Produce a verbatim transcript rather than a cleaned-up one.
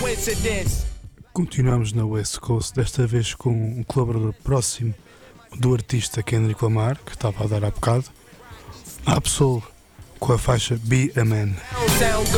Continuamos na West Coast, desta vez com um colaborador próximo do artista Kendrick Lamar, que estava a dar há bocado, Ab-Soul, com a faixa Be a Man.